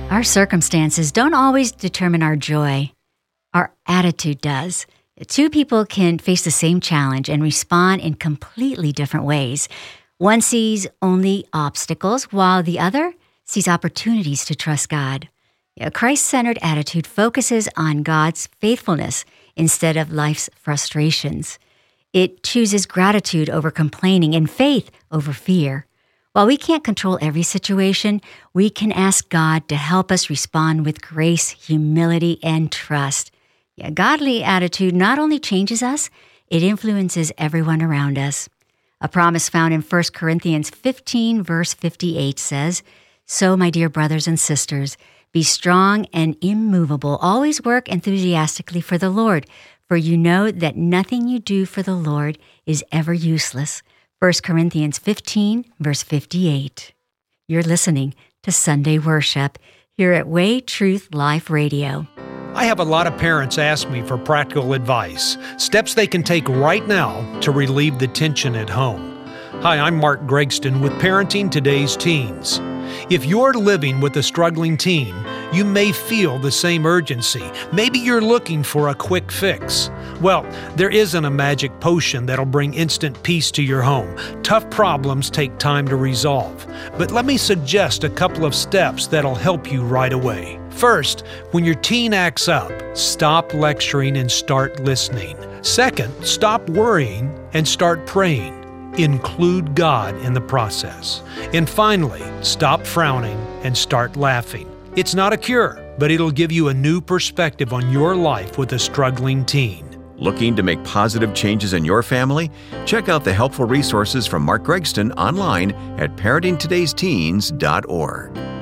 Our circumstances don't always determine our joy. Our attitude does. Two people can face the same challenge and respond in completely different ways. One sees only obstacles, while the other sees opportunities to trust God. A Christ-centered attitude focuses on God's faithfulness instead of life's frustrations. It chooses gratitude over complaining and faith over fear. While we can't control every situation, we can ask God to help us respond with grace, humility, and trust. A godly attitude not only changes us, it influences everyone around us. A promise found in 1 Corinthians 15, verse 58 says, "So, my dear brothers and sisters, be strong and immovable. Always work enthusiastically for the Lord, for you know that nothing you do for the Lord is ever useless." 1 Corinthians 15, verse 58. You're listening to Sunday Worship here at Way Truth Life Radio. I have a lot of parents ask me for practical advice, steps they can take right now to relieve the tension at home. Hi, I'm Mark Gregston with Parenting Today's Teens. If you're living with a struggling teen, you may feel the same urgency. Maybe you're looking for a quick fix. Well, there isn't a magic potion that'll bring instant peace to your home. Tough problems take time to resolve. But let me suggest a couple of steps that'll help you right away. First, when your teen acts up, stop lecturing and start listening. Second, stop worrying and start praying. Include God in the process. And finally, stop frowning and start laughing. It's not a cure, but it'll give you a new perspective on your life with a struggling teen. Looking to make positive changes in your family? Check out the helpful resources from Mark Gregston online at parentingtodaysteens.org.